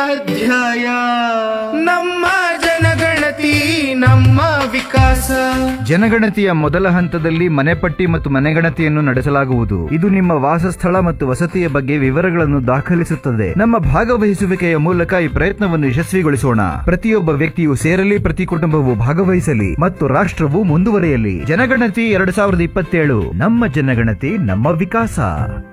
ಅಧ್ಯಾಯ. ನಮ್ಮ ಜನಗಣತಿ ನಮ್ಮ ವಿಕಾಸ. ಜನಗಣತಿಯ ಮೊದಲ ಹಂತದಲ್ಲಿ ಮನೆಪಟ್ಟಿ ಮತ್ತು ಮನೆಗಣತಿಯನ್ನು ನಡೆಸಲಾಗುವುದು. ಇದು ನಿಮ್ಮ ವಾಸಸ್ಥಳ ಮತ್ತು ವಸತಿಯ ಬಗ್ಗೆ ವಿವರಗಳನ್ನು ದಾಖಲಿಸುತ್ತದೆ. ನಮ್ಮ ಭಾಗವಹಿಸುವಿಕೆಯ ಮೂಲಕ ಈ ಪ್ರಯತ್ನವನ್ನು ಯಶಸ್ವಿಗೊಳಿಸೋಣ. ಪ್ರತಿಯೊಬ್ಬ ವ್ಯಕ್ತಿಯು ಸೇರಲಿ, ಪ್ರತಿ ಕುಟುಂಬವು ಭಾಗವಹಿಸಲಿ ಮತ್ತು ರಾಷ್ಟ್ರವು ಮುಂದುವರಿಯಲಿ. ಜನಗಣತಿ 2027, ನಮ್ಮ ಜನಗಣತಿ ನಮ್ಮ ವಿಕಾಸ.